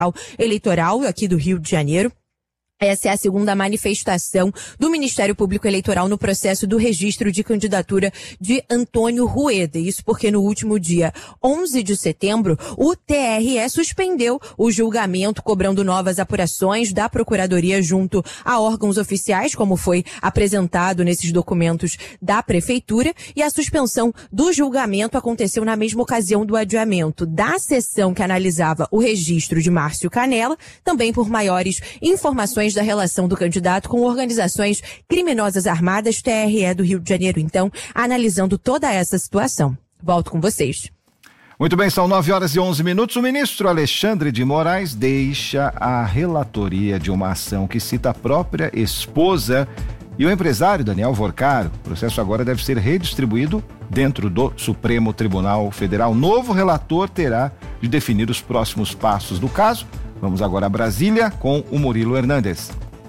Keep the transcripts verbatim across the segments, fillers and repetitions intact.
Eleitoral aqui do Rio de Janeiro. Essa é a segunda manifestação do Ministério Público Eleitoral no processo do registro de candidatura de Antônio Rueda. Isso porque no último dia onze de setembro, o T R E suspendeu o julgamento, cobrando novas apurações da Procuradoria junto a órgãos oficiais, como foi apresentado nesses documentos da Prefeitura, e a suspensão do julgamento aconteceu na mesma ocasião do adiamento da sessão que analisava o registro de Márcio Canela, também por maiores informações da relação do candidato com organizações criminosas armadas. T R E do Rio de Janeiro, então, analisando toda essa situação. Volto com vocês. Muito bem, são nove horas e onze minutos. O ministro Alexandre de Moraes deixa a relatoria de uma ação que cita a própria esposa e o empresário Daniel Vorcaro. O processo agora deve ser redistribuído dentro do Supremo Tribunal Federal. O novo relator terá de definir os próximos passos do caso. Vamos agora a Brasília com o Murilo Hernandes.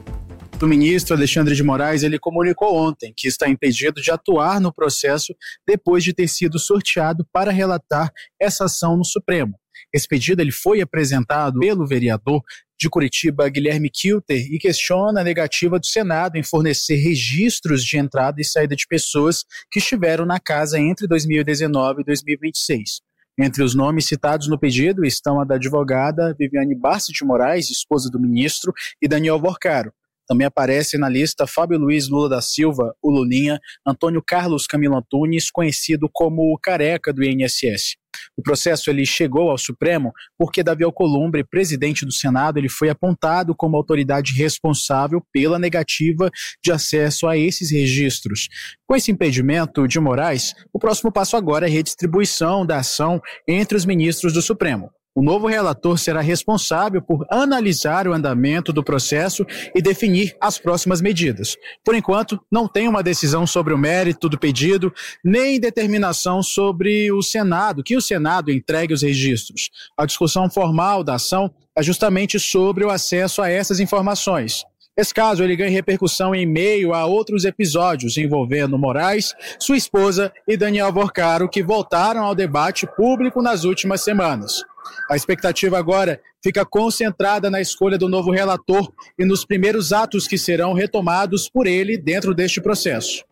O ministro Alexandre de Moraes, ele comunicou ontem que está impedido de atuar no processo depois de ter sido sorteado para relatar essa ação no Supremo. Esse pedido ele foi apresentado pelo vereador de Curitiba, Guilherme Kilter, e questiona a negativa do Senado em fornecer registros de entrada e saída de pessoas que estiveram na casa entre dois mil e dezenove e dois mil e vinte e seis. Entre os nomes citados no pedido estão a da advogada Viviane Barsi de Moraes, esposa do ministro, e Daniel Vorcaro. Também aparece na lista Fábio Luiz Lula da Silva, o Lulinha, Antônio Carlos Camilo Antunes, conhecido como o Careca do I N S S. O processo ele chegou ao Supremo porque Davi Alcolumbre, presidente do Senado, ele foi apontado como autoridade responsável pela negativa de acesso a esses registros. Com esse impedimento de Moraes, o próximo passo agora é a redistribuição da ação entre os ministros do Supremo. O novo relator será responsável por analisar o andamento do processo e definir as próximas medidas. Por enquanto, não tem uma decisão sobre o mérito do pedido, nem determinação sobre o Senado, que o Senado entregue os registros. A discussão formal da ação é justamente sobre o acesso a essas informações. Esse caso ele ganha repercussão em meio a outros episódios envolvendo Moraes, sua esposa e Daniel Vorcaro, que voltaram ao debate público nas últimas semanas. A expectativa agora fica concentrada na escolha do novo relator e nos primeiros atos que serão retomados por ele dentro deste processo.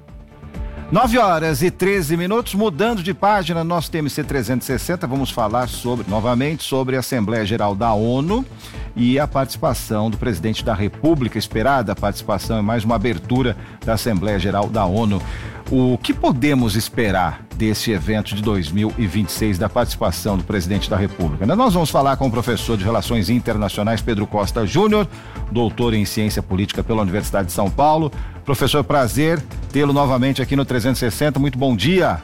nove horas e treze minutos, mudando de página, nosso T M C trezentos e sessenta, vamos falar sobre, novamente sobre a Assembleia Geral da ONU e a participação do presidente da República, esperada a participação em mais uma abertura da Assembleia Geral da ONU. O que podemos esperar desse evento de dois mil e vinte e seis, da participação do presidente da República? Nós vamos falar com o professor de Relações Internacionais, Pedro Costa Júnior, doutor em Ciência Política pela Universidade de São Paulo. Professor, prazer tê-lo novamente aqui no trezentos e sessenta, muito bom dia.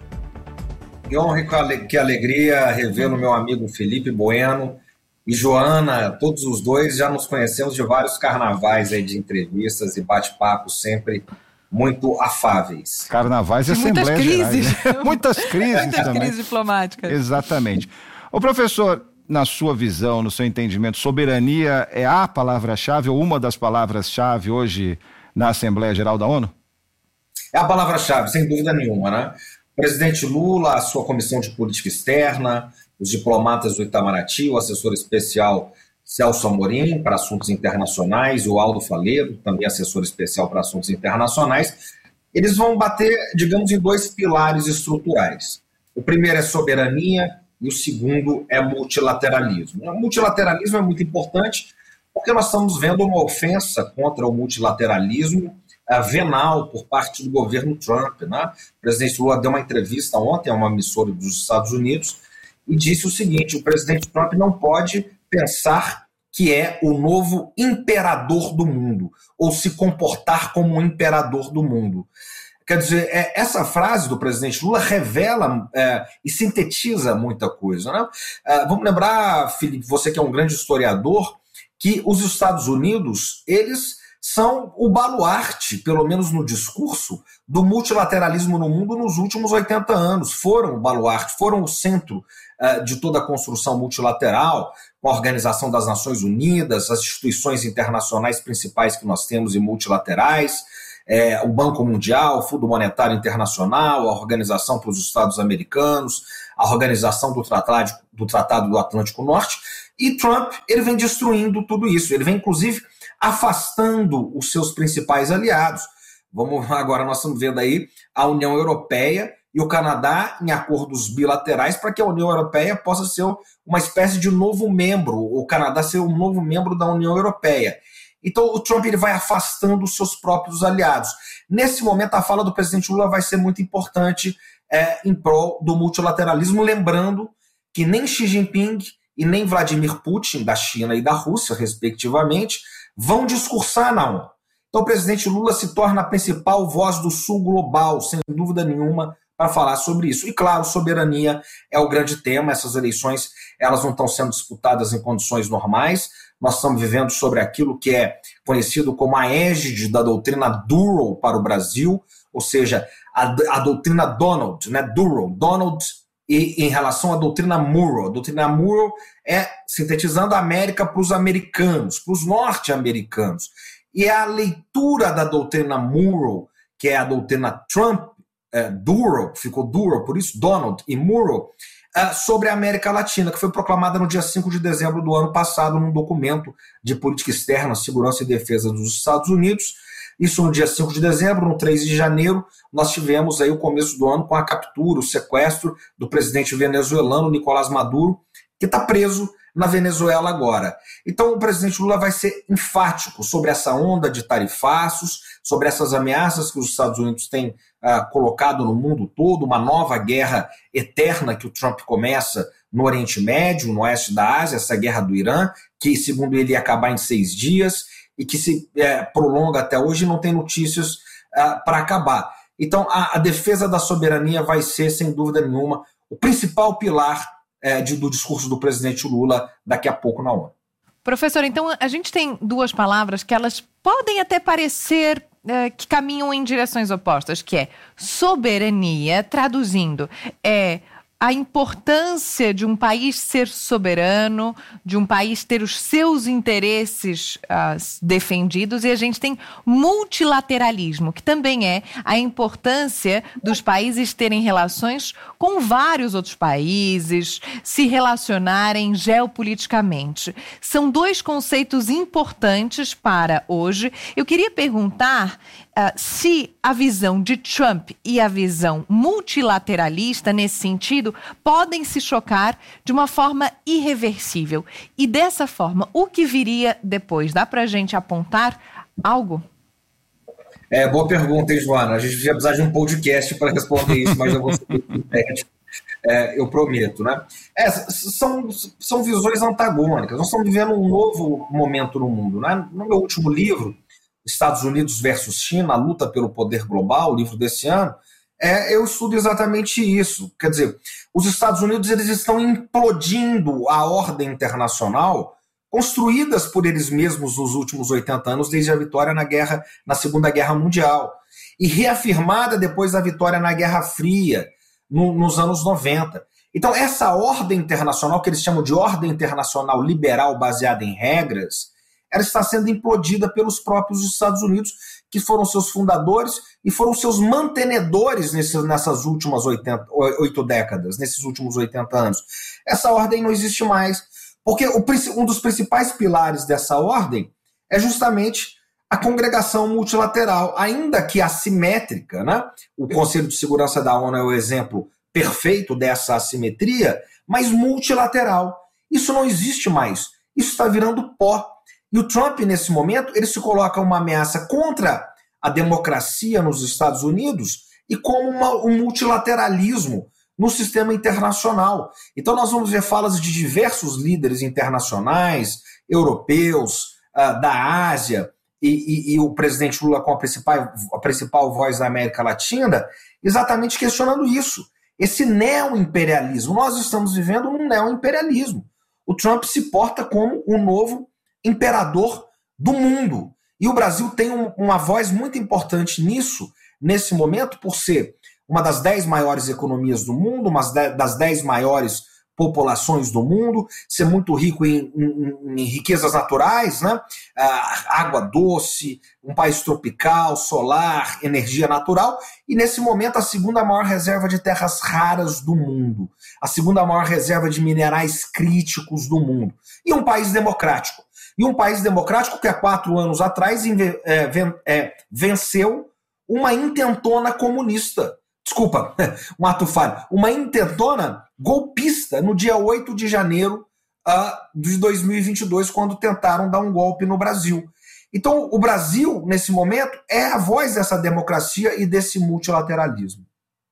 Que honra e que alegria revê-lo, meu amigo Felipe Bueno e Joana, todos os dois já nos conhecemos de vários carnavais aí de entrevistas e bate-papos sempre muito afáveis. Carnavais e Assembleia crises. Gerais, né? Muitas crises Muitas também. crises diplomáticas. Exatamente. Ô professor, na sua visão, no seu entendimento, soberania é a palavra-chave ou uma das palavras-chave hoje na Assembleia Geral da ONU? É a palavra-chave, sem dúvida nenhuma, né? O presidente Lula, a sua comissão de política externa, os diplomatas do Itamaraty, o assessor especial Celso Amorim para assuntos internacionais, o Aldo Faleiro, também assessor especial para assuntos internacionais, eles vão bater, digamos, em dois pilares estruturais. O primeiro é soberania e o segundo é multilateralismo. O multilateralismo é muito importante porque nós estamos vendo uma ofensa contra o multilateralismo uh, venal por parte do governo Trump, né? O presidente Lula deu uma entrevista ontem a uma emissora dos Estados Unidos e disse o seguinte: o presidente Trump não pode pensar que é o novo imperador do mundo, ou se comportar como um imperador do mundo. Quer dizer, é, essa frase do presidente Lula revela é, e sintetiza muita coisa, né? É, vamos lembrar, Felipe, você que é um grande historiador, que os Estados Unidos, eles são o baluarte, pelo menos no discurso, do multilateralismo no mundo nos últimos oitenta anos. Foram o baluarte, foram o centro uh, de toda a construção multilateral, com a Organização das Nações Unidas, as instituições internacionais principais que nós temos e multilaterais, é, o Banco Mundial, o Fundo Monetário Internacional, a Organização para os Estados Americanos, a Organização do Tratado, do Tratado do Atlântico Norte, E Trump, ele vem destruindo tudo isso, ele vem inclusive afastando os seus principais aliados. Vamos agora, nós estamos vendo aí a União Europeia e o Canadá em acordos bilaterais para que a União Europeia possa ser uma espécie de novo membro, o Canadá ser um novo membro da União Europeia. Então o Trump ele vai afastando os seus próprios aliados. Nesse momento a fala do presidente Lula vai ser muito importante é, em prol do multilateralismo, lembrando que nem Xi Jinping e nem Vladimir Putin, da China e da Rússia, respectivamente, vão discursar na ONU. Então o presidente Lula se torna a principal voz do Sul global, sem dúvida nenhuma, para falar sobre isso. E claro, soberania é o grande tema. Essas eleições elas não estão sendo disputadas em condições normais. Nós estamos vivendo sobre aquilo que é conhecido como a égide da doutrina Doral para o Brasil, ou seja, a, a doutrina Donald, né? Doral, Donald, e em relação à doutrina Murrow. A doutrina Murrow é, sintetizando, a América para os americanos, para os norte-americanos. E a leitura da doutrina Murrow, que é a doutrina Trump, é, Doral, ficou Doral, por isso Donald e Murrow, é, sobre a América Latina, que foi proclamada no dia cinco de dezembro do ano passado num documento de política externa, segurança e defesa dos Estados Unidos. Isso no dia cinco de dezembro, no três de janeiro, nós tivemos aí o começo do ano com a captura, o sequestro do presidente venezuelano Nicolás Maduro, que está preso na Venezuela agora. Então o presidente Lula vai ser enfático sobre essa onda de tarifaços, sobre essas ameaças que os Estados Unidos têm uh, colocado no mundo todo, uma nova guerra eterna que o Trump começa no Oriente Médio, no oeste da Ásia, essa guerra do Irã, que segundo ele ia acabar em seis dias e que se é, prolonga até hoje e não tem notícias uh, para acabar. Então a, a defesa da soberania vai ser, sem dúvida nenhuma, o principal pilar É, de, do discurso do presidente Lula daqui a pouco na ONU. Professor, então a gente tem duas palavras que elas podem até parecer é, que caminham em direções opostas, que é soberania, traduzindo, é a importância de um país ser soberano, de um país ter os seus interesses uh, defendidos, e a gente tem multilateralismo, que também é a importância dos países terem relações com vários outros países, se relacionarem geopoliticamente. São dois conceitos importantes para hoje. Eu queria perguntar Uh, se a visão de Trump e a visão multilateralista, nesse sentido, podem se chocar de uma forma irreversível. E dessa forma, o que viria depois? Dá para a gente apontar algo? É, boa pergunta, hein, Joana? A gente vai precisar de um podcast para responder isso, mas eu vou ser sintético, é, eu prometo, né? É, são, são visões antagônicas. Nós estamos vivendo um novo momento no mundo, né? No meu último livro, Estados Unidos versus China, a luta pelo poder global, o livro desse ano, é, eu estudo exatamente isso. Quer dizer, os Estados Unidos eles estão implodindo a ordem internacional construídas por eles mesmos nos últimos oitenta anos, desde a vitória na, guerra, na Segunda Guerra Mundial, e reafirmada depois da vitória na Guerra Fria, no, nos anos noventa. Então, essa ordem internacional, que eles chamam de ordem internacional liberal baseada em regras, ela está sendo implodida pelos próprios Estados Unidos, que foram seus fundadores e foram seus mantenedores nesses, nessas últimas oitenta, oito décadas, nesses últimos oitenta anos. Essa ordem não existe mais, porque o, um dos principais pilares dessa ordem é justamente a congregação multilateral, ainda que assimétrica, né? O Conselho de Segurança da ONU é o exemplo perfeito dessa assimetria, mas multilateral. Isso não existe mais. Isso está virando pó. E o Trump, nesse momento, ele se coloca uma ameaça contra a democracia nos Estados Unidos e como uma, um multilateralismo no sistema internacional. Então nós vamos ver falas de diversos líderes internacionais, europeus, uh, da Ásia, e, e, e o presidente Lula com a principal, a principal voz da América Latina, exatamente questionando isso. Esse neoimperialismo. Nós estamos vivendo um neoimperialismo. O Trump se porta como o novo imperador do mundo. E o Brasil tem um, uma voz muito importante nisso, nesse momento, por ser uma das dez maiores economias do mundo, uma das dez maiores populações do mundo, ser muito rico em, em, em riquezas naturais, né? Ah, água doce, um país tropical, solar, energia natural, e nesse momento a segunda maior reserva de terras raras do mundo. a segunda maior reserva de minerais críticos do mundo. E um país democrático. E um país democrático que há quatro anos atrás é, é, venceu uma intentona comunista. Desculpa, um ato falho. Uma intentona golpista no dia oito de janeiro uh, de dois mil e vinte e dois, quando tentaram dar um golpe no Brasil. Então, o Brasil, nesse momento, é a voz dessa democracia e desse multilateralismo.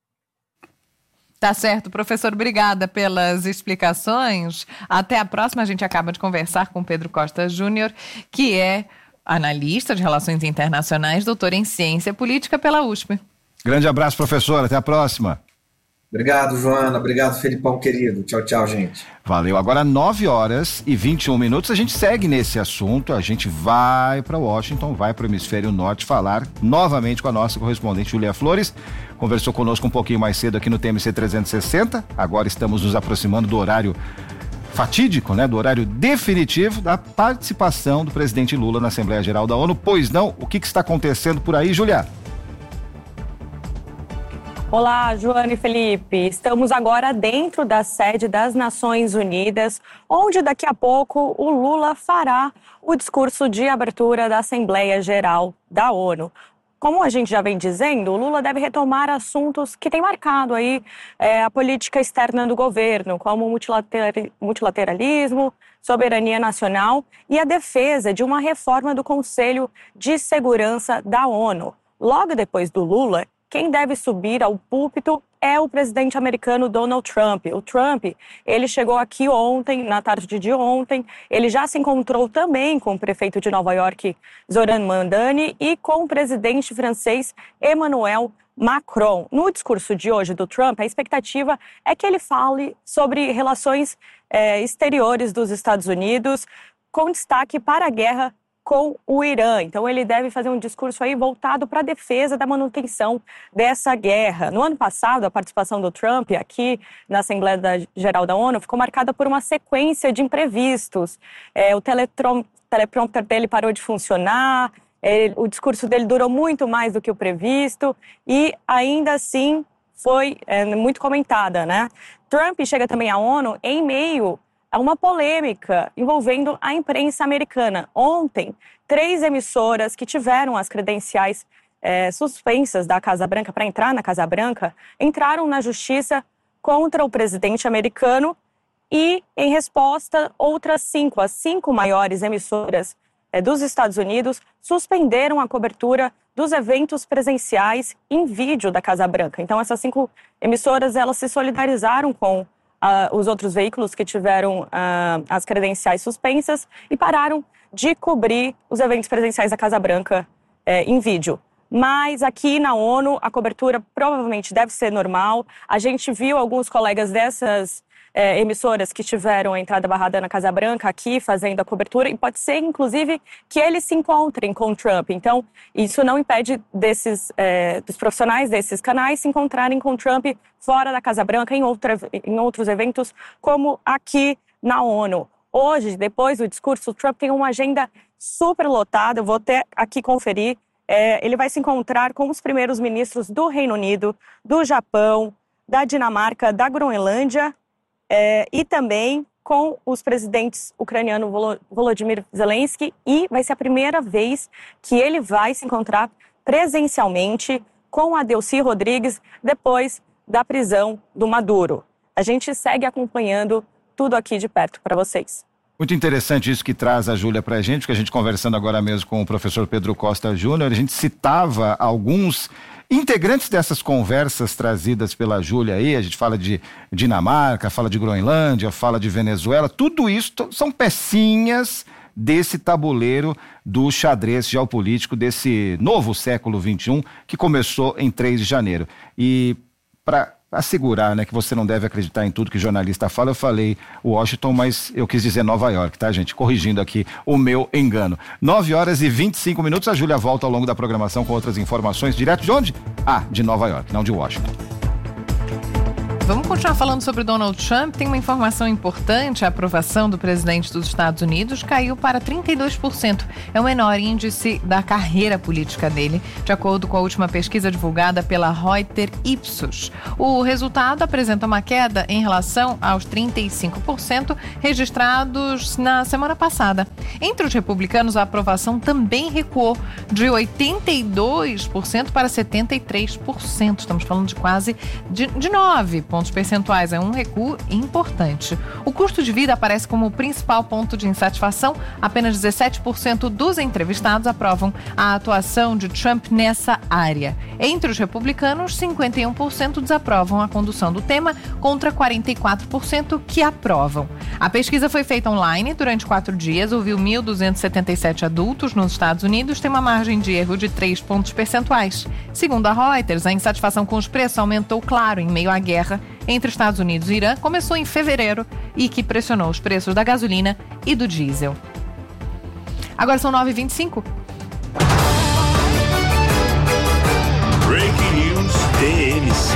Tá certo, professor, obrigada pelas explicações. Até a próxima. A gente acaba de conversar com Pedro Costa Júnior, que é analista de relações internacionais, doutor em ciência política pela U S P. Grande abraço, professor. Até a próxima. Obrigado, Joana. Obrigado, Felipão, querido. Tchau, tchau, gente. Valeu. Agora, nove horas e vinte e um minutos. A gente segue nesse assunto. A gente vai para Washington, vai para o Hemisfério Norte falar novamente com a nossa correspondente Júlia Flores. Conversou conosco um pouquinho mais cedo aqui no T M C trezentos e sessenta. Agora estamos nos aproximando do horário fatídico, né? Do horário definitivo da participação do presidente Lula na Assembleia Geral da ONU. Pois não, o que, que está acontecendo por aí, Júlia? Olá, Joana e Felipe. Estamos agora dentro da sede das Nações Unidas, onde daqui a pouco o Lula fará o discurso de abertura da Assembleia Geral da ONU. Como a gente já vem dizendo, o Lula deve retomar assuntos que têm marcado aí é, a política externa do governo, como multilater- multilateralismo, soberania nacional e a defesa de uma reforma do Conselho de Segurança da ONU. Logo depois do Lula, quem deve subir ao púlpito é o presidente americano Donald Trump. O Trump, ele chegou aqui ontem, na tarde de ontem, ele já se encontrou também com o prefeito de Nova York, Zoran Mandani, e com o presidente francês Emmanuel Macron. No discurso de hoje do Trump, a expectativa é que ele fale sobre relações eh, exteriores dos Estados Unidos, com destaque para a guerra com o Irã. Então ele deve fazer um discurso aí voltado para a defesa da manutenção dessa guerra. No ano passado, a participação do Trump aqui na Assembleia Geral da ONU ficou marcada por uma sequência de imprevistos. É, o teletrom- teleprompter dele parou de funcionar, ele, o discurso dele durou muito mais do que o previsto e ainda assim foi é, muito comentada, né? Trump chega também à ONU em meio a uma polêmica envolvendo a imprensa americana. Ontem, três emissoras que tiveram as credenciais é, suspensas da Casa Branca para entrar na Casa Branca entraram na justiça contra o presidente americano e, em resposta, outras cinco, as cinco maiores emissoras é, dos Estados Unidos suspenderam a cobertura dos eventos presenciais em vídeo da Casa Branca. Então, essas cinco emissoras, elas se solidarizaram com Uh, os outros veículos que tiveram uh, as credenciais suspensas e pararam de cobrir os eventos presenciais da Casa Branca eh, em vídeo. Mas aqui na ONU a cobertura provavelmente deve ser normal. A gente viu alguns colegas dessas eh, emissoras que tiveram a entrada barrada na Casa Branca aqui fazendo a cobertura e pode ser inclusive que eles se encontrem com o Trump. Então isso não impede desses, eh, dos profissionais desses canais se encontrarem com o Trump fora da Casa Branca, em, outra, em outros eventos, como aqui na ONU. Hoje, depois do discurso, o Trump tem uma agenda super lotada, eu vou até aqui conferir. É, ele vai se encontrar com os primeiros ministros do Reino Unido, do Japão, da Dinamarca, da Groenlândia é, e também com os presidentes ucraniano Volodymyr Zelensky, e vai ser a primeira vez que ele vai se encontrar presencialmente com a Delcy Rodrigues depois da prisão do Maduro. A gente segue acompanhando tudo aqui de perto para vocês. Muito interessante isso que traz a Júlia para a gente, porque a gente conversando agora mesmo com o professor Pedro Costa Júnior, a gente citava alguns integrantes dessas conversas trazidas pela Júlia aí, a gente fala de Dinamarca, fala de Groenlândia, fala de Venezuela, tudo isso são pecinhas desse tabuleiro do xadrez geopolítico desse novo século vinte e um que começou em três de janeiro. E para assegurar, né, que você não deve acreditar em tudo que jornalista fala, eu falei Washington, mas eu quis dizer Nova York, tá, gente? Corrigindo aqui o meu engano. nove horas e vinte e cinco minutos, a Júlia volta ao longo da programação com outras informações, direto de onde? Ah, de Nova York, não de Washington. Vamos continuar falando sobre Donald Trump. Tem uma informação importante: a aprovação do presidente dos Estados Unidos caiu para trinta e dois por cento. É o menor índice da carreira política dele, de acordo com a última pesquisa divulgada pela Reuters Ipsos. O resultado apresenta uma queda em relação aos trinta e cinco por cento registrados na semana passada. Entre os republicanos, a aprovação também recuou de oitenta e dois por cento para setenta e três por cento. Estamos falando de quase de, de nove pontos percentuais. É um recuo importante. O custo de vida aparece como o principal ponto de insatisfação. Apenas dezessete por cento dos entrevistados aprovam a atuação de Trump nessa área. Entre os republicanos, cinquenta e um por cento desaprovam a condução do tema, contra quarenta e quatro por cento que aprovam. A pesquisa foi feita online durante quatro dias, ouviu mil duzentos e setenta e sete adultos nos Estados Unidos, tem uma margem de erro de três pontos percentuais. Segundo a Reuters, a insatisfação com os preços aumentou, claro, em meio à guerra entre Estados Unidos e Irã, começou em fevereiro e que pressionou os preços da gasolina e do diesel. Agora são nove e vinte e cinco. Breaking News T M C.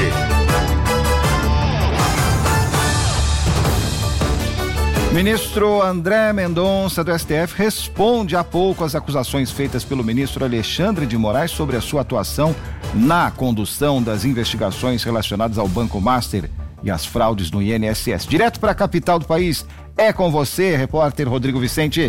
Ministro André Mendonça, do S T F, responde há pouco às acusações feitas pelo ministro Alexandre de Moraes sobre a sua atuação na condução das investigações relacionadas ao Banco Master e às fraudes no I N S S. Direto para a capital do país, é com você, repórter Rodrigo Vicente.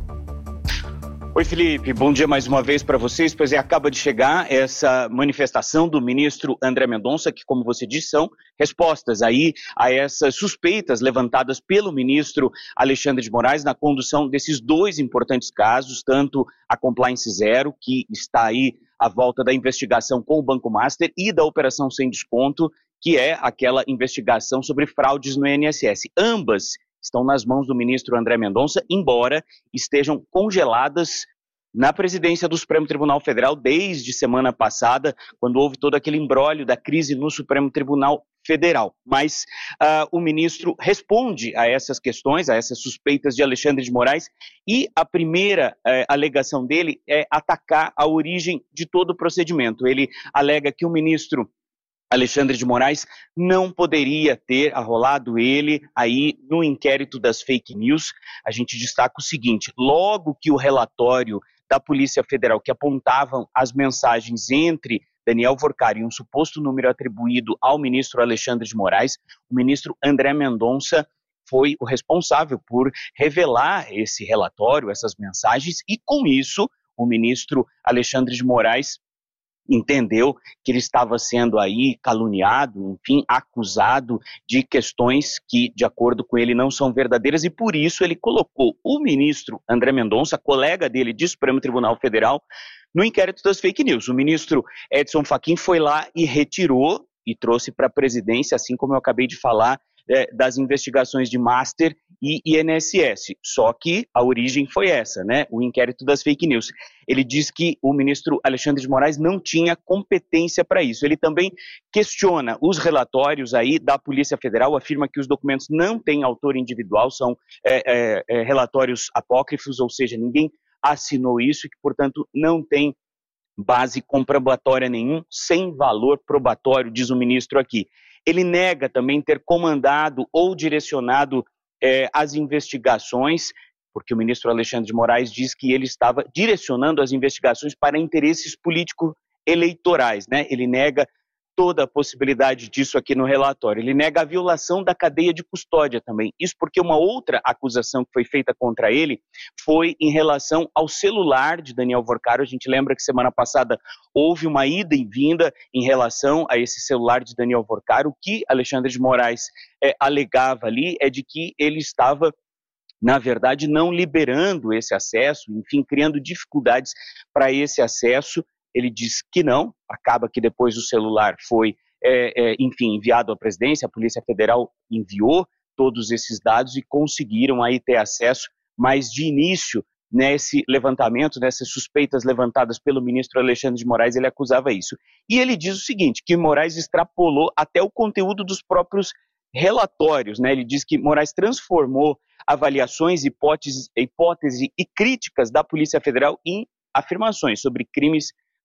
Oi, Felipe, bom dia mais uma vez para vocês. Pois é, acaba de chegar essa manifestação do ministro André Mendonça, que, como você disse, são respostas aí a essas suspeitas levantadas pelo ministro Alexandre de Moraes na condução desses dois importantes casos, tanto a Compliance Zero, que está aí à volta da investigação com o Banco Master, e da Operação Sem Desconto, que é aquela investigação sobre fraudes no I N S S. Ambas estão nas mãos do ministro André Mendonça, embora estejam congeladas na presidência do Supremo Tribunal Federal desde semana passada, quando houve todo aquele imbróglio da crise no Supremo Tribunal Federal. Mas uh, o ministro responde a essas questões, a essas suspeitas de Alexandre de Moraes, e a primeira uh, alegação dele é atacar a origem de todo o procedimento. Ele alega que o ministro Alexandre de Moraes não poderia ter arrolado ele aí no inquérito das fake news. A gente destaca o seguinte: logo que o relatório da Polícia Federal, que apontavam as mensagens entre Daniel Workar e um suposto número atribuído ao ministro Alexandre de Moraes, o ministro André Mendonça foi o responsável por revelar esse relatório, essas mensagens, e com isso o ministro Alexandre de Moraes entendeu que ele estava sendo aí caluniado, enfim, acusado de questões que, de acordo com ele, não são verdadeiras, e por isso ele colocou o ministro André Mendonça, colega dele de Supremo Tribunal Federal, no inquérito das fake news. O ministro Edson Fachin foi lá e retirou e trouxe para a presidência, assim como eu acabei de falar, é, das investigações de Master e I N S S, só que a origem foi essa, né? O inquérito das fake news. Ele diz que o ministro Alexandre de Moraes não tinha competência para isso. Ele também questiona os relatórios aí da Polícia Federal, afirma que os documentos não têm autor individual, são é, é, é, relatórios apócrifos, ou seja, ninguém assinou isso e que, portanto, não tem base comprobatória nenhum, sem valor probatório, diz o ministro aqui. Ele nega também ter comandado ou direcionado eh, as investigações, porque o ministro Alexandre de Moraes diz que ele estava direcionando as investigações para interesses político-eleitorais, né? Ele nega toda a possibilidade disso aqui no relatório. Ele nega a violação da cadeia de custódia também. Isso porque uma outra acusação que foi feita contra ele foi em relação ao celular de Daniel Workar. A gente lembra que semana passada houve uma ida e vinda em relação a esse celular de Daniel Workar. O que Alexandre de Moraes é, alegava ali é de que ele estava, na verdade, não liberando esse acesso, enfim, criando dificuldades para esse acesso. Ele diz que não, acaba que depois o celular foi, é, é, enfim, enviado à presidência, a Polícia Federal enviou todos esses dados e conseguiram aí ter acesso, mas de início, nesse levantamento, nessas suspeitas levantadas pelo ministro Alexandre de Moraes, ele acusava isso. E ele diz o seguinte, que Moraes extrapolou até o conteúdo dos próprios relatórios, né? Ele diz que Moraes transformou avaliações, hipóteses, hipóteses e críticas da Polícia Federal em afirmações sobre crimes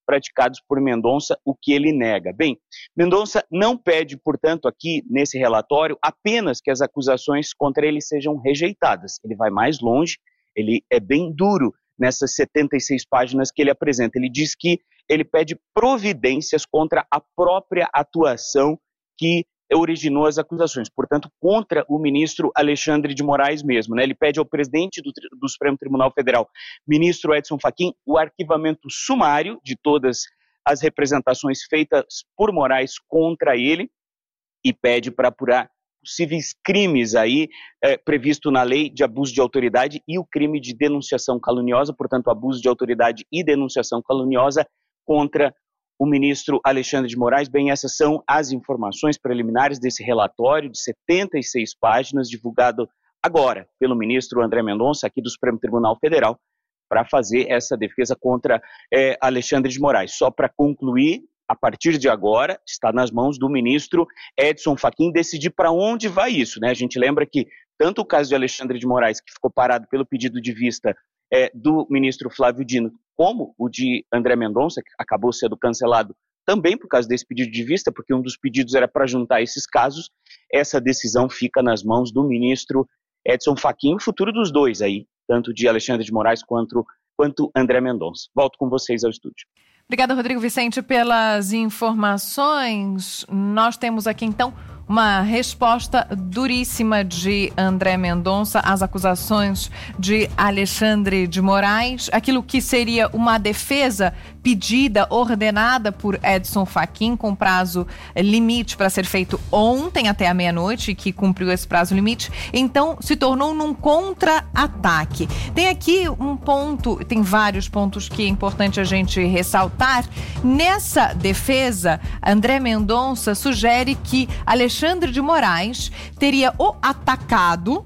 praticados por Mendonça, o que ele nega. Bem, Mendonça não pede, portanto, aqui nesse relatório, apenas que as acusações contra ele sejam rejeitadas. Ele vai mais longe, ele é bem duro nessas setenta e seis páginas que ele apresenta. Ele diz que ele pede providências contra a própria atuação que originou as acusações, portanto, contra o ministro Alexandre de Moraes mesmo, né? Ele pede ao presidente do, do Supremo Tribunal Federal, ministro Edson Fachin, o arquivamento sumário de todas as representações feitas por Moraes contra ele e pede para apurar possíveis crimes aí é, previsto na lei de abuso de autoridade e o crime de denunciação caluniosa, portanto, abuso de autoridade e denunciação caluniosa contra o ministro Alexandre de Moraes. Bem, essas são as informações preliminares desse relatório de setenta e seis páginas, divulgado agora pelo ministro André Mendonça, aqui do Supremo Tribunal Federal, para fazer essa defesa contra é, Alexandre de Moraes. Só para concluir, a partir de agora, está nas mãos do ministro Edson Fachin decidir para onde vai isso, né? A gente lembra que tanto o caso de Alexandre de Moraes, que ficou parado pelo pedido de vista é, do ministro Flávio Dino, como o de André Mendonça, que acabou sendo cancelado também por causa desse pedido de vista, porque um dos pedidos era para juntar esses casos, essa decisão fica nas mãos do ministro Edson Fachin, o futuro dos dois aí, tanto de Alexandre de Moraes quanto, quanto André Mendonça. Volto com vocês ao estúdio. Obrigada, Rodrigo Vicente, pelas informações. Nós temos aqui, então, uma resposta duríssima de André Mendonça às acusações de Alexandre de Moraes. Aquilo que seria uma defesa pedida, ordenada por Edson Fachin, com prazo limite para ser feito ontem até a meia-noite, que cumpriu esse prazo limite, então se tornou num contra-ataque. Tem aqui um ponto, tem vários pontos que é importante a gente ressaltar. Nessa defesa, André Mendonça sugere que Alexandre Alexandre de Moraes teria o atacado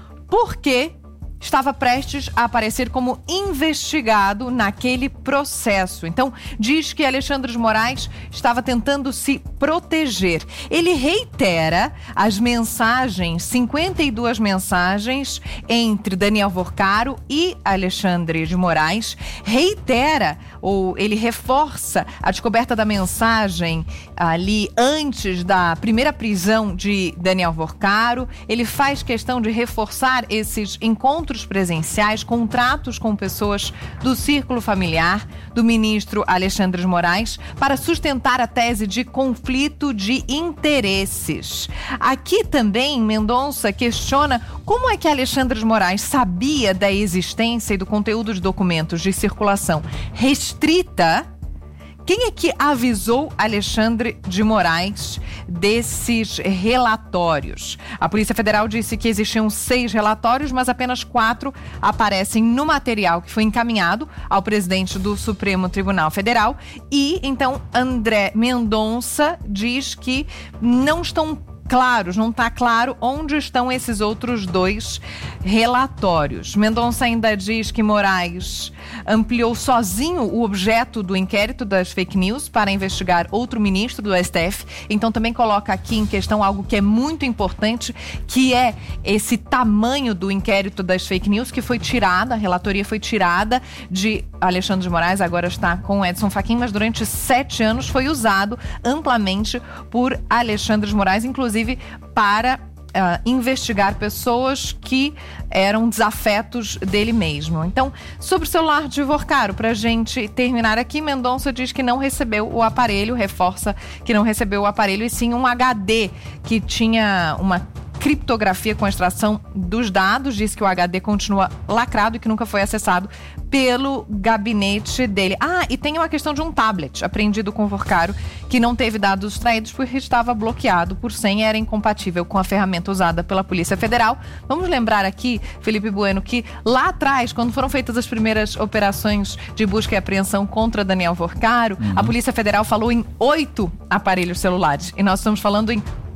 porque estava prestes a aparecer como investigado naquele processo. Então, diz que Alexandre de Moraes estava tentando se proteger. Ele reitera as mensagens, cinquenta e duas mensagens entre Daniel Vorcaro e Alexandre de Moraes, reitera ou ele reforça a descoberta da mensagem ali antes da primeira prisão de Daniel Vorcaro. Ele faz questão de reforçar esses encontros presenciais, contratos com pessoas do círculo familiar do ministro Alexandre de Moraes para sustentar a tese de conflito de interesses. Aqui também Mendonça questiona como é que Alexandre de Moraes sabia da existência e do conteúdo de documentos de circulação restrita. Quem é que avisou Alexandre de Moraes desses relatórios? A Polícia Federal disse que existiam seis relatórios, mas apenas quatro aparecem no material que foi encaminhado ao presidente do Supremo Tribunal Federal. E, então, André Mendonça diz que não estão claros, não está claro onde estão esses outros dois relatórios. Mendonça ainda diz que Moraes ampliou sozinho o objeto do inquérito das fake news para investigar outro ministro do S T F. Então também coloca aqui em questão algo que é muito importante, que é esse tamanho do inquérito das fake news que foi tirada, a relatoria foi tirada de Alexandre de Moraes, agora está com Edson Fachin, mas durante sete anos foi usado amplamente por Alexandre de Moraes, inclusive para uh, investigar pessoas que eram desafetos dele mesmo. Então, sobre o celular de Vorcaro, para a gente terminar aqui, Mendonça diz que não recebeu o aparelho, reforça que não recebeu o aparelho, e sim um H D que tinha uma criptografia com extração dos dados. Diz que o H D continua lacrado e que nunca foi acessado pelo gabinete dele. Ah, e tem uma questão de um tablet apreendido com o Vorcaro que não teve dados extraídos porque estava bloqueado por senha e era incompatível com a ferramenta usada pela Polícia Federal. Vamos lembrar aqui, Felipe Bueno, que lá atrás, quando foram feitas as primeiras operações de busca e apreensão contra Daniel Vorcaro, uhum. a Polícia Federal falou em oito aparelhos celulares e nós estamos falando em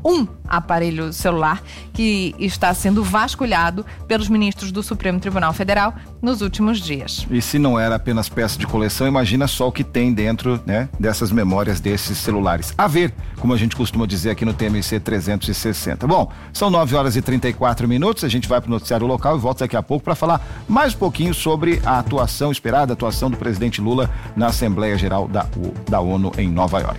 um aparelho celular que está sendo vasculhado pelos ministros do Supremo Tribunal Federal nos últimos dias. E se não era apenas peça de coleção, imagina só o que tem dentro, né, dessas memórias desses celulares. A ver, como a gente costuma dizer aqui no T M C trezentos e sessenta. Bom, são nove horas e trinta e quatro minutos, a gente vai para o noticiário local e volta daqui a pouco para falar mais um pouquinho sobre a atuação esperada, a atuação do presidente Lula na Assembleia Geral da, da ONU em Nova York.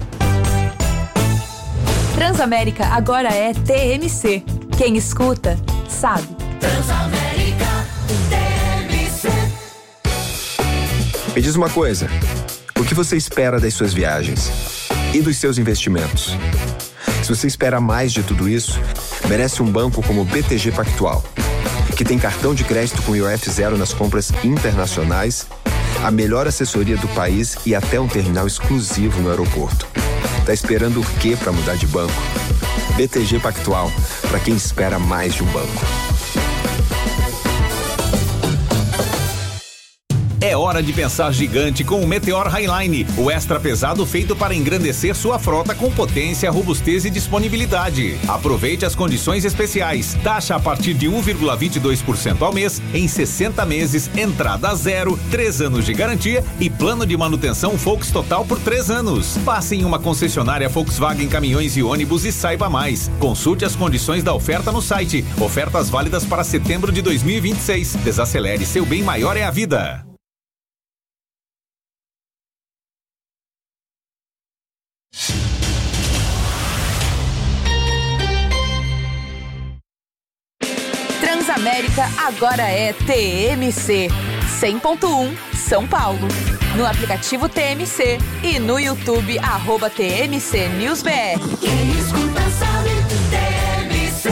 Transamérica agora é T M C. Quem escuta, sabe. Transamérica T M C. Me diz uma coisa, o que você espera das suas viagens e dos seus investimentos? Se você espera mais de tudo isso, merece um banco como o B T G Pactual, que tem cartão de crédito com I O F zero nas compras internacionais, a melhor assessoria do país e até um terminal exclusivo no aeroporto. Tá esperando o quê para mudar de banco? B T G Pactual, para quem espera mais de um banco. É hora de pensar gigante com o Meteor Highline, o extra pesado feito para engrandecer sua frota com potência, robustez e disponibilidade. Aproveite as condições especiais. Taxa a partir de um vírgula vinte e dois por cento ao mês, em sessenta meses, entrada zero, três anos de garantia e plano de manutenção Volks Total por três anos. Passe em uma concessionária Volkswagen Caminhões e Ônibus e saiba mais. Consulte as condições da oferta no site. Ofertas válidas para setembro de dois mil e vinte e seis. Desacelere, seu bem maior é a vida. Transamérica agora é T M C cem ponto um São Paulo. No aplicativo T M C e no YouTube arroba T M C News B R. Quem escuta sabe, T M C.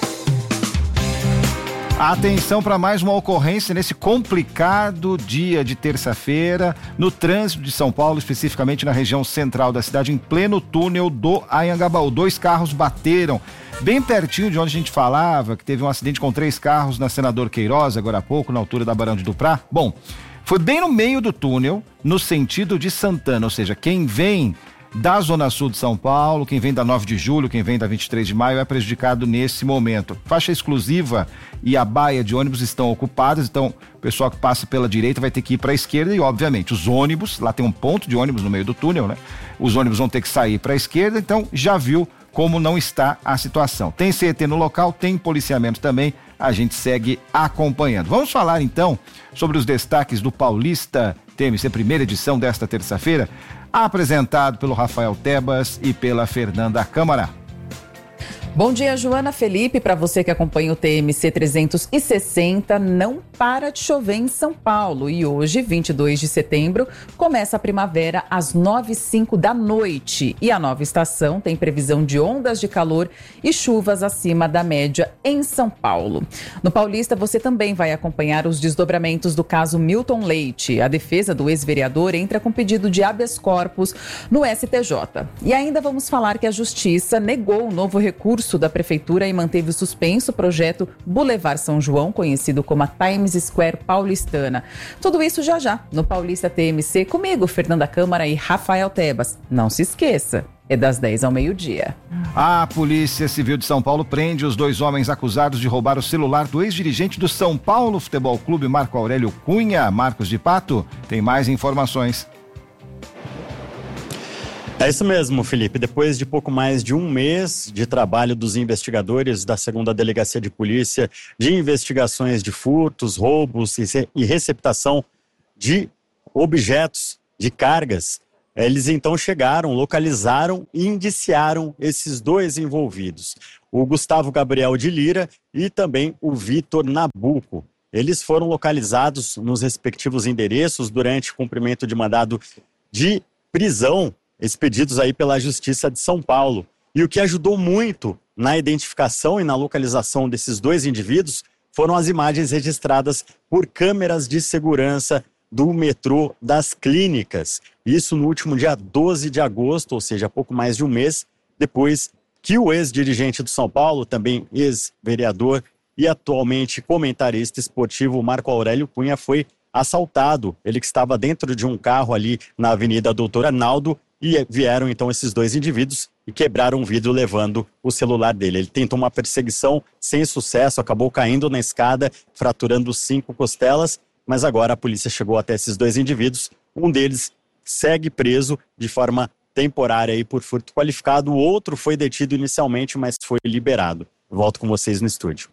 Atenção para mais uma ocorrência nesse complicado dia de terça-feira, no trânsito de São Paulo, especificamente na região central da cidade, em pleno túnel do Anhangabaú. Dois carros bateram bem pertinho de onde a gente falava, que teve um acidente com três carros na Senador Queiroz, agora há pouco, na altura da Barão de Duprá. Bom, foi bem no meio do túnel, no sentido de Santana, ou seja, quem vem da Zona Sul de São Paulo, quem vem da nove de julho, quem vem da vinte e três de maio é prejudicado nesse momento. Faixa exclusiva e a baia de ônibus estão ocupadas, então o pessoal que passa pela direita vai ter que ir para a esquerda e, obviamente, os ônibus, lá tem um ponto de ônibus no meio do túnel, né? Os ônibus vão ter que sair para a esquerda, então já viu como não está a situação. Tem C E T no local, tem policiamento também, a gente segue acompanhando. Vamos falar então sobre os destaques do Paulista T M C, primeira edição desta terça-feira, apresentado pelo Rafael Tebas e pela Fernanda Câmara. Bom dia, Joana, Felipe, para você que acompanha o T M C trezentos e sessenta, não para de chover em São Paulo e hoje, vinte e dois de setembro, começa a primavera às nove e cinco da noite e a nova estação tem previsão de ondas de calor e chuvas acima da média em São Paulo. No Paulista, você também vai acompanhar os desdobramentos do caso Milton Leite. A defesa do ex-vereador entra com pedido de habeas corpus no S T J. E ainda vamos falar que a Justiça negou o novo recurso da Prefeitura e manteve suspenso o projeto Boulevard São João, conhecido como a Times Square paulistana. Tudo isso já já, no Paulista T M C, comigo, Fernanda Câmara e Rafael Tebas. Não se esqueça, é das dez ao meio-dia. A Polícia Civil de São Paulo prende os dois homens acusados de roubar o celular do ex-dirigente do São Paulo Futebol Clube, Marco Aurélio Cunha. Marcos de Pato tem mais informações. É isso mesmo, Felipe. Depois de pouco mais de um mês de trabalho dos investigadores da segunda Delegacia de Polícia de investigações de furtos, roubos e receptação de objetos, de cargas, eles então chegaram, localizaram e indiciaram esses dois envolvidos, o Gustavo Gabriel de Lira e também o Vitor Nabuco. Eles foram localizados nos respectivos endereços durante o cumprimento de mandado de prisão expedidos aí pela Justiça de São Paulo. E o que ajudou muito na identificação e na localização desses dois indivíduos foram as imagens registradas por câmeras de segurança do metrô das Clínicas. Isso no último dia doze de agosto, ou seja, pouco mais de um mês depois que o ex-dirigente do São Paulo, também ex-vereador e atualmente comentarista esportivo Marco Aurélio Cunha, foi assaltado. Ele que estava dentro de um carro ali na Avenida Doutor Arnaldo. E vieram então esses dois indivíduos e quebraram um vidro levando o celular dele. Ele tentou uma perseguição sem sucesso, acabou caindo na escada, fraturando cinco costelas, mas agora a polícia chegou até esses dois indivíduos. Um deles segue preso de forma temporária aí por furto qualificado, o outro foi detido inicialmente, mas foi liberado. Volto com vocês no estúdio.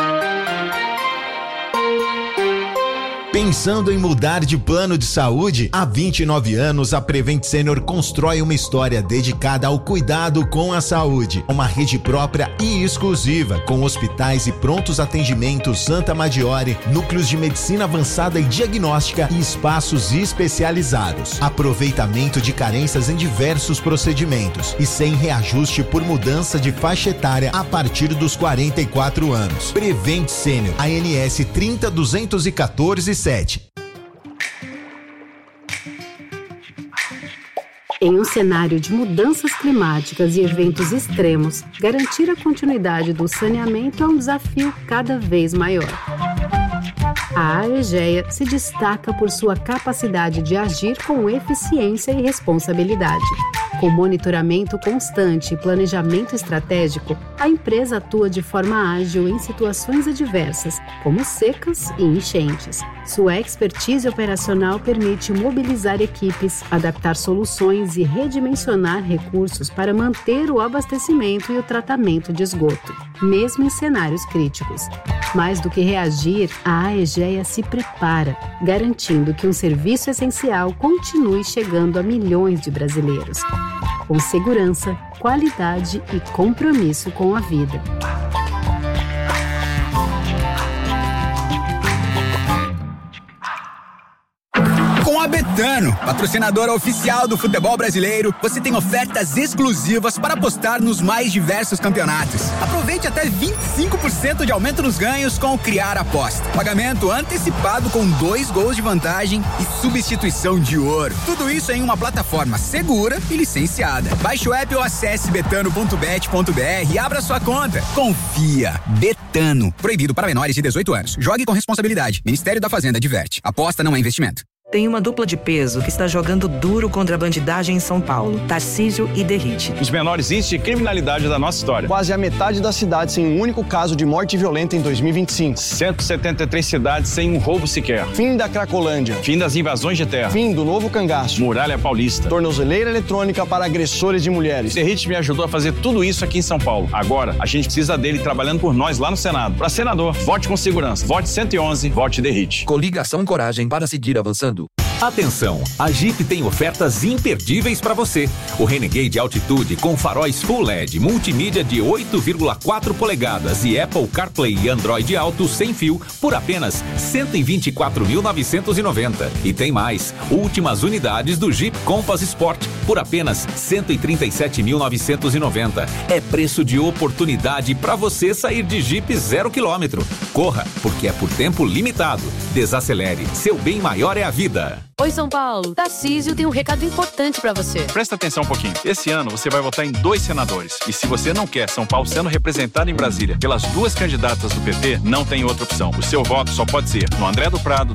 Pensando em mudar de plano de saúde? Há vinte e nove anos, a Prevent Senior constrói uma história dedicada ao cuidado com a saúde. Uma rede própria e exclusiva, com hospitais e prontos atendimentos Santa Maggiore, núcleos de medicina avançada e diagnóstica e espaços especializados. Aproveitamento de carências em diversos procedimentos e sem reajuste por mudança de faixa etária a partir dos quarenta e quatro anos. Prevent Senior, A N S trinta duzentos e quatorze sete. Em um cenário de mudanças climáticas e eventos extremos, garantir a continuidade do saneamento é um desafio cada vez maior. A Aegea se destaca por sua capacidade de agir com eficiência e responsabilidade. Com monitoramento constante e planejamento estratégico, a empresa atua de forma ágil em situações adversas, como secas e enchentes. Sua expertise operacional permite mobilizar equipes, adaptar soluções e redimensionar recursos para manter o abastecimento e o tratamento de esgoto, mesmo em cenários críticos. Mais do que reagir, a Aegea se prepara, garantindo que um serviço essencial continue chegando a milhões de brasileiros, com segurança, qualidade e compromisso com a vida. Com a Betano, patrocinadora oficial do futebol brasileiro, você tem ofertas exclusivas para apostar nos mais diversos campeonatos. Aproveite até vinte e cinco por cento de aumento nos ganhos com o Criar Aposta. Pagamento antecipado com dois gols de vantagem e substituição de ouro. Tudo isso em uma plataforma segura e licenciada. Baixe o app ou acesse betano ponto bet ponto br e abra sua conta. Confia. Betano. Proibido para menores de dezoito anos. Jogue com responsabilidade. Ministério da Fazenda adverte. Aposta não é investimento. Tem uma dupla de peso que está jogando duro contra a bandidagem em São Paulo, Tarcísio e Derrite. Os menores índices de criminalidade da nossa história. Quase a metade da cidade sem um único caso de morte violenta em dois mil e vinte e cinco. cento e setenta e três cidades sem um roubo sequer. Fim da Cracolândia. Fim das invasões de terra. Fim do novo cangaço. Muralha Paulista. Tornozeleira eletrônica para agressores de mulheres. Derrite me ajudou a fazer tudo isso aqui em São Paulo. Agora, a gente precisa dele trabalhando por nós lá no Senado. Para senador, vote com segurança. Vote cento e onze, vote Derrite. Coligação Coragem para seguir avançando. Atenção, a Jeep tem ofertas imperdíveis para você. O Renegade Altitude com faróis Full L E D, multimídia de oito vírgula quatro polegadas e Apple CarPlay e Android Auto sem fio por apenas cento e vinte e quatro mil novecentos e noventa. E tem mais, últimas unidades do Jeep Compass Sport por apenas cento e trinta e sete mil novecentos e noventa. É preço de oportunidade para você sair de Jeep zero quilômetro. Corra, porque é por tempo limitado. Desacelere, seu bem maior é a vida. Oi, São Paulo. Tarcísio tem um recado importante pra você. Presta atenção um pouquinho. Esse ano você vai votar em dois senadores. E se você não quer São Paulo sendo representado em Brasília pelas duas candidatas do P P, não tem outra opção. O seu voto só pode ser no André do Prado,